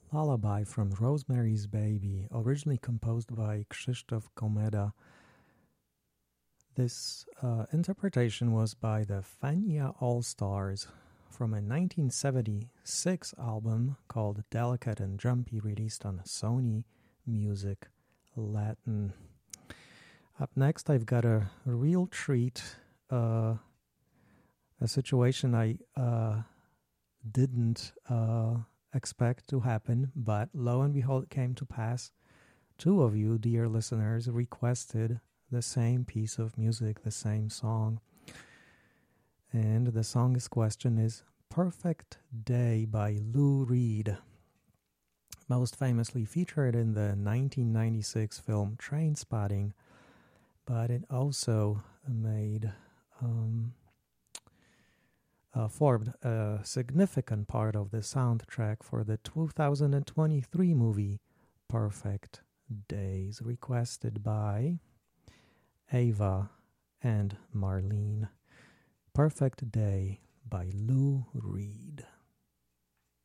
Lullaby from Rosemary's Baby, originally composed by Krzysztof Komeda. This interpretation was by the Fania All-Stars from a 1976 album called Delicate and Jumpy, released on Sony Music Latin. Up next, I've got a real treat, a situation I didn't expect to happen, but lo and behold, it came to pass. Two of you, dear listeners, requested the same piece of music, the same song. And the song's question is Perfect Day by Lou Reed, most famously featured in the 1996 film Trainspotting, but it also formed a significant part of the soundtrack for the 2023 movie Perfect Days, requested by Ava and Marlene. Perfect Day by Lou Reed.